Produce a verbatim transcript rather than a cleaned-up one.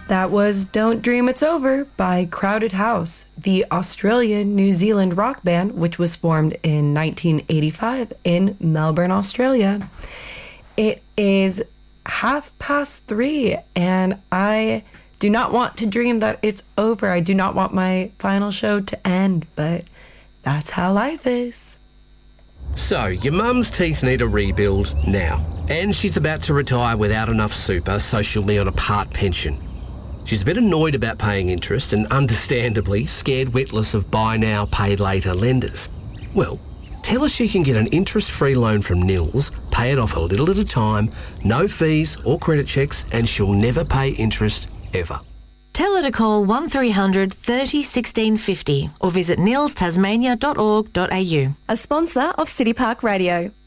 That was Don't Dream It's Over by Crowded House, the Australian-New Zealand rock band which was formed in nineteen eighty-five in Melbourne, Australia. It is half past three and I do not want to dream that it's over. I do not want my final show to end, but that's how life is. So, your mum's teeth need a rebuild now, and she's about to retire without enough super, so she'll be on a part pension. She's a bit annoyed about paying interest and understandably scared witless of buy now, pay later lenders. Well, tell her she can get an interest-free loan from Nils, pay it off a little at a time, no fees or credit checks, and she'll never pay interest ever. Tell her to call one three hundred thirty sixteen fifty or visit nils tasmania dot org dot a u. A sponsor of City Park Radio.